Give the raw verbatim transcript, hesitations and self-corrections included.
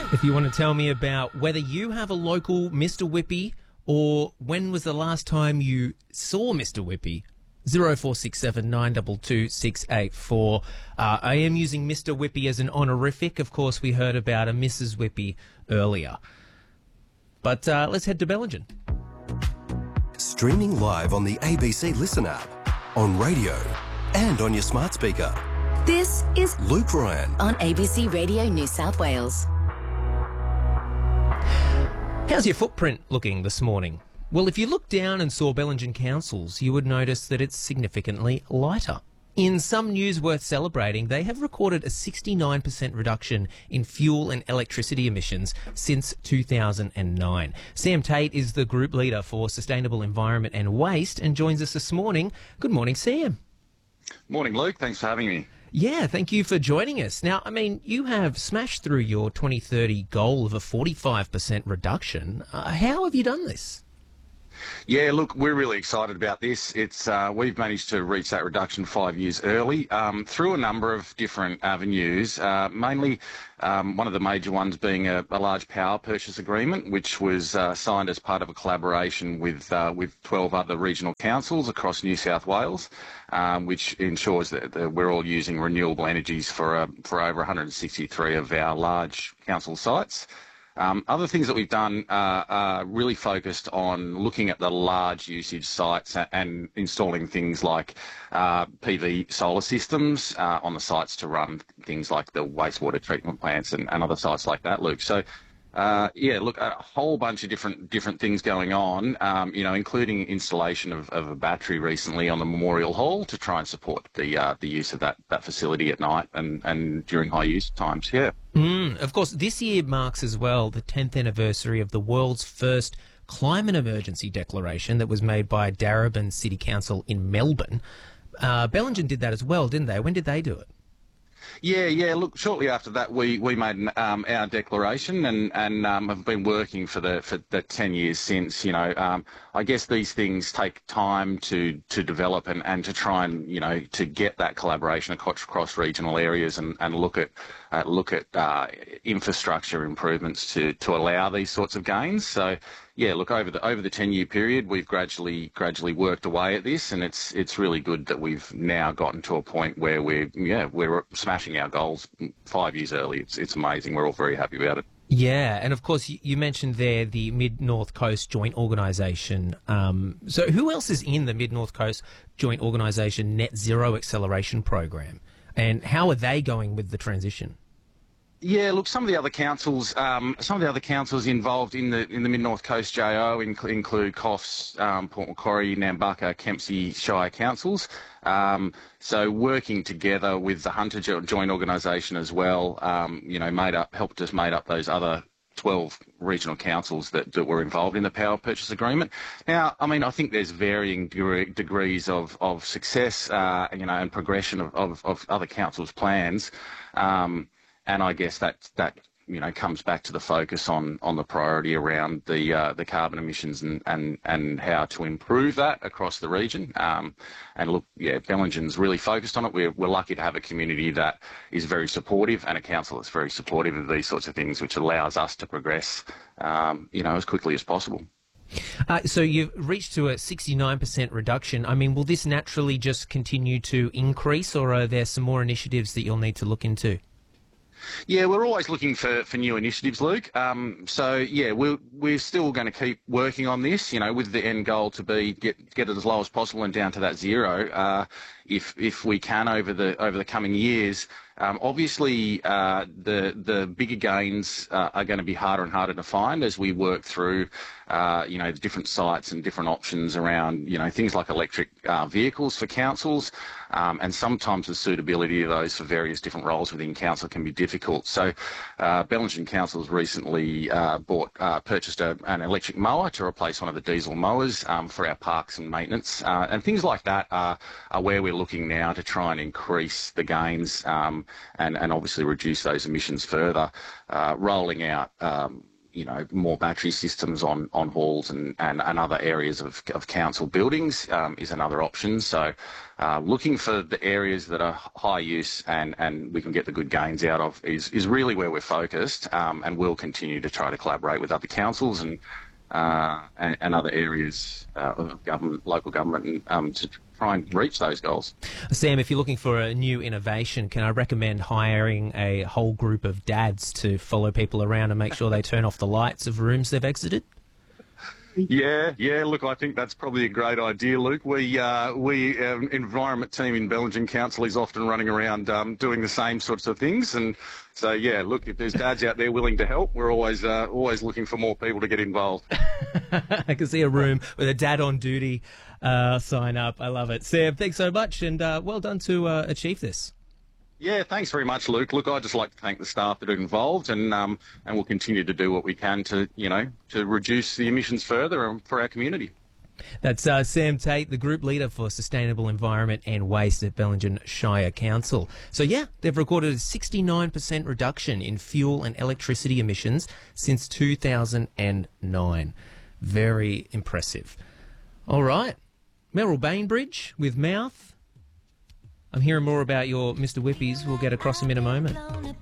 If you want to tell me about whether you have a local Mister Whippy or when was the last time you saw Mister Whippy, zero four six seven nine two two six eight four. Uh, I am using Mister Whippy as an honorific. Of course, we heard about a Missus Whippy earlier. But uh, let's head to Bellingen. Streaming live on the A B C Listen app, on radio and on your smart speaker. This is Luke Ryan on A B C Radio New South Wales. How's your footprint looking this morning? Well, if you looked down and saw Bellingen Council's, you would notice that it's significantly lighter. In some news worth celebrating, they have recorded a sixty-nine percent reduction in fuel and electricity emissions since two thousand nine. Sam Tate is the Group Leader for Sustainable Environment and Waste and joins us this morning. Good morning, Sam. Morning, Luke. Thanks for having me. Yeah, thank you for joining us. Now, I mean, you have smashed through your twenty thirty goal of a forty-five percent reduction. Uh, how have you done this? Yeah, look, we're really excited about this. It's uh, we've managed to reach that reduction five years early um, through a number of different avenues, uh, mainly um, one of the major ones being a, a large power purchase agreement, which was uh, signed as part of a collaboration with uh, with twelve other regional councils across New South Wales, um, which ensures that, that we're all using renewable energies for uh, for over one hundred sixty-three of our large council sites. Um, other things that we've done uh, are really focused on looking at the large usage sites and installing things like uh, P V solar systems uh, on the sites to run things like the wastewater treatment plants and, and other sites like that, Luke. So, uh, yeah, look, a whole bunch of different different things going on, um, you know, including installation of, of a battery recently on the Memorial Hall to try and support the uh, the use of that, that facility at night and, and during high use times, yeah. Mm, of course, this year marks as well the tenth anniversary of the world's first climate emergency declaration that was made by Darebin City Council in Melbourne. Uh, Bellingen did that as well, didn't they? When did they do it? Yeah, yeah. Look, shortly after that, we we made um, our declaration and and um, have been working for the for the ten years since. You know, um, I guess these things take time to to develop and, and to try and you know to get that collaboration across, across regional areas and, and look at uh, look at uh, infrastructure improvements to to allow these sorts of gains. So. Yeah, look, over the over the ten-year period, we've gradually gradually worked away at this, and it's it's really good that we've now gotten to a point where we're yeah we're smashing our goals five years early. It's it's amazing. We're all very happy about it. Yeah, and of course you mentioned there the Mid-North Coast Joint Organisation. Um, so who else is in the Mid-North Coast Joint Organisation Net Zero Acceleration Program, and how are they going with the transition? Yeah, look, some of the other councils, um, some of the other councils involved in the in the Mid North Coast J O inc- include Coffs, um, Port Macquarie, Nambucca, Kempsey Shire councils. Um, so working together with the Hunter jo- Joint Organisation as well, um, you know, made up helped us made up those other twelve regional councils that, that were involved in the power purchase agreement. Now, I mean, I think there's varying degree, degrees of of success, uh, you know, and progression of, of, of other councils' plans. Um, And I guess that that you know comes back to the focus on, on the priority around the uh, the carbon emissions and, and, and how to improve that across the region. Um, and look, yeah, Bellingen's really focused on it. We're we're lucky to have a community that is very supportive and a council that's very supportive of these sorts of things, which allows us to progress, um, you know, as quickly as possible. Uh, so you've reached to a sixty-nine percent reduction. I mean, will this naturally just continue to increase, or are there some more initiatives that you'll need to look into? Yeah, we're always looking for, for new initiatives, Luke. Um, so, yeah, we're, we're still going to keep working on this, you know, with the end goal to be get get it as low as possible and down to that zero, uh, if if we can over the over the coming years. Um, obviously, uh, the the bigger gains uh, are going to be harder and harder to find as we work through, uh, you know, the different sites and different options around, you know, things like electric uh, vehicles for councils, um, and sometimes the suitability of those for various different roles within council can be difficult. So, uh, Bellingen Council has recently uh, bought uh, purchased a, an electric mower to replace one of the diesel mowers um, for our parks and maintenance, uh, and things like that are, are where we're looking now to try and increase the gains. Um, And, and obviously reduce those emissions further, uh, rolling out um, you know, more battery systems on, on halls and, and, and other areas of, of council buildings um, is another option. So uh, looking for the areas that are high use and, and we can get the good gains out of is, is really where we're focused, um, and we'll continue to try to collaborate with other councils and uh, and, and other areas uh, of government, local government, and, um, to try and reach those goals. Sam, if you're looking for a new innovation, can I recommend hiring a whole group of dads to follow people around and make sure they turn off the lights of rooms they've exited? Yeah, yeah. Look, I think that's probably a great idea, Luke. We, uh, we, um, environment team in Bellingen Council is often running around um, doing the same sorts of things, and so yeah. Look, if there's dads out there willing to help, we're always, uh, always looking for more people to get involved. I can see a room with a dad on duty uh, sign up. I love it, Sam. Thanks so much, and uh, well done to uh, achieve this. Yeah, thanks very much, Luke. Look, I'd just like to thank the staff that are involved, and um, and we'll continue to do what we can to, you know, to reduce the emissions further for our community. That's uh, Sam Tate, the Group Leader for Sustainable Environment and Waste at Bellingen Shire Council. So yeah, they've recorded a sixty-nine percent reduction in fuel and electricity emissions since two thousand nine. Very impressive. All right, Merrill Bainbridge with Mouth. I'm hearing more about your Mister Whippies. We'll get across them in a moment.